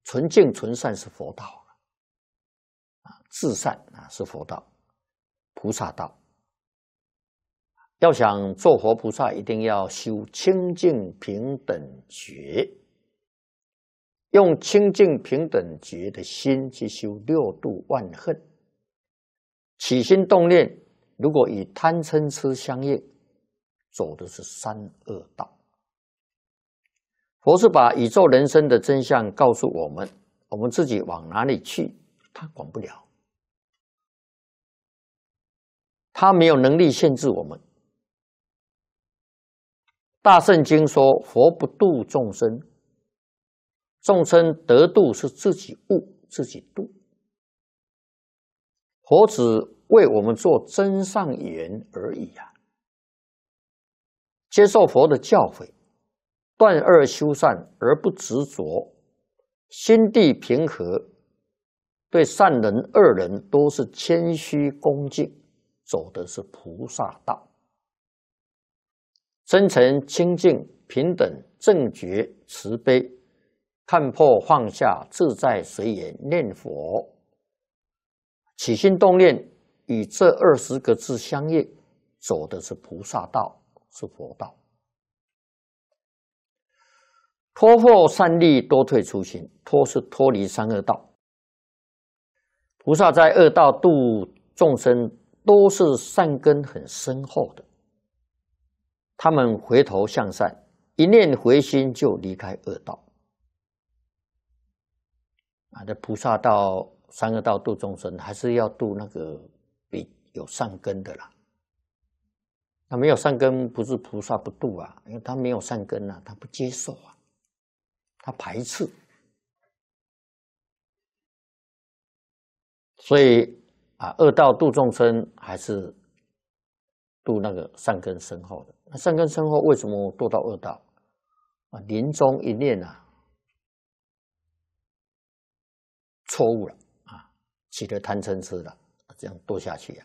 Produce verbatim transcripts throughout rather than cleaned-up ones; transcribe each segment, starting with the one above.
纯净纯善是佛道啊，至善啊是佛道，菩萨道。要想做佛菩萨，一定要修清净平等觉，用清净平等觉的心去修六度万恨。起心动念，如果与贪嗔痴相应，走的是三恶道。佛是把宇宙人生的真相告诉我们，我们自己往哪里去，他管不了，他没有能力限制我们。大圣经说，佛不度众生，众生得度是自己悟自己度。佛只为我们做真上缘而已啊！接受佛的教诲，断恶修善而不执着，心地平和，对善人恶人都是谦虚恭敬，走的是菩萨道。真诚清净平等正觉慈悲，看破放下自在随缘念佛，起心动念与这二十个字相应，走的是菩萨道，是佛道。脱获善利，多退初心。脱是脱离三恶道。菩萨在恶道度众生，都是善根很深厚的。他们回头向善，一念回心就离开恶道。啊，这菩萨道、三恶道度众生，还是要度那个比有善根的啦。他没有善根，不是菩萨不度啊，因为他没有善根啊，他不接受啊，他排斥。所以啊，恶道度众生还是度那个善根深厚的。那善根深厚，为什么堕到恶道？啊，临终一念啊，错误了啊，起了贪嗔痴了，这样堕下去啊。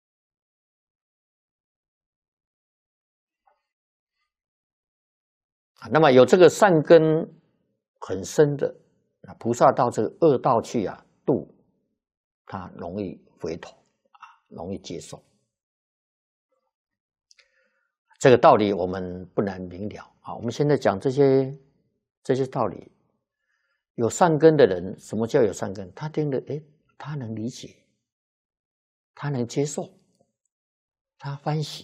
啊，那么有这个善根很深的，那菩萨到这个恶道去啊，度他容易回头啊，容易接受。这个道理我们不难明了啊。我们现在讲这些这些道理，有善根的人，什么叫有善根？他听了，哎，他能理解，他能接受，他欢喜。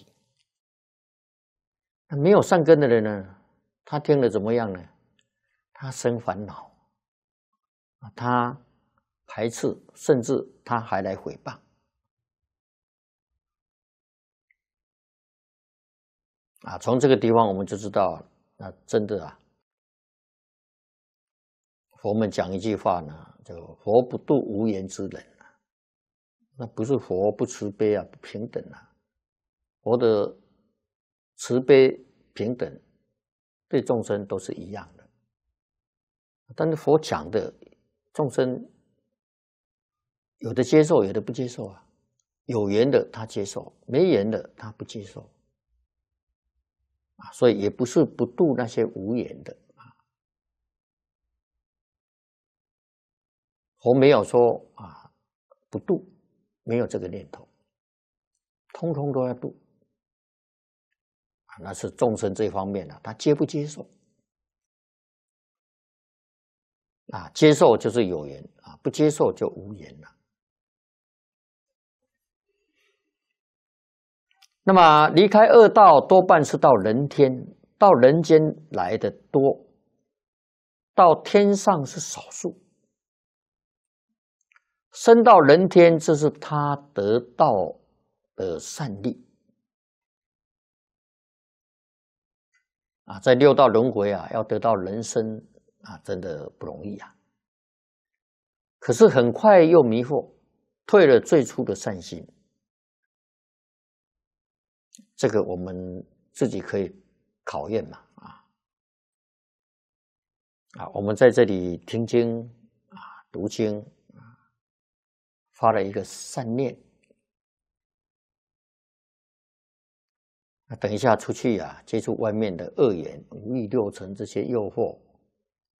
那没有善根的人呢？他听了怎么样呢？他生烦恼，他排斥，甚至他还来诽谤。啊，从这个地方我们就知道，那真的啊，佛们讲一句话呢，就佛不度无缘之人啊，那不是佛不慈悲啊，不平等啊，佛的慈悲平等对众生都是一样的，但是佛讲的众生有的接受，有的不接受啊，有缘的他接受，没缘的他不接受。啊，所以也不是不度那些无缘的啊。佛没有说啊不度，没有这个念头，通通都要度。啊，那是众生这方面呢，他接不接受？啊，接受就是有缘啊，不接受就无缘了。那么离开恶道，多半是到人天，到人间来的多，到天上是少数。升到人天，这是他得到的善利啊，在六道轮回啊，要得到人生啊，真的不容易啊。可是很快又迷惑，退了最初的善心。这个我们自己可以考验嘛，啊，啊，我们在这里听经啊，读经啊，发了一个善念，啊，等一下出去啊，接触外面的恶缘、五欲六尘这些诱惑，